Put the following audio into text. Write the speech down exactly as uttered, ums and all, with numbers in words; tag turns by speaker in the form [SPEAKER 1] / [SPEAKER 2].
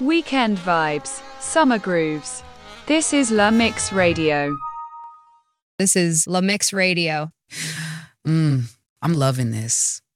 [SPEAKER 1] Weekend vibes, summer grooves. This is La Mix Radio.
[SPEAKER 2] This is La Mix Radio.
[SPEAKER 3] Mm, I'm loving this.